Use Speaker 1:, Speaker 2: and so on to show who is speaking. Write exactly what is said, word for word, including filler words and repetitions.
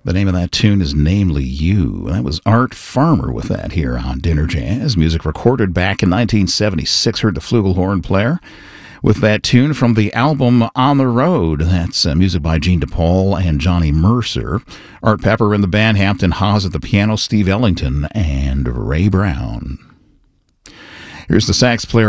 Speaker 1: The name of that tune is Namely You. That was Art Farmer with that here on Dinner Jazz. Music recorded back in nineteen seventy-six. Heard the flugelhorn player with that tune from the album On the Road. That's uh, music by Gene DePaul and Johnny Mercer. Art Pepper in the band, Hampton Hawes at the piano, Steve Ellington, and Ray Brown. Here's the sax player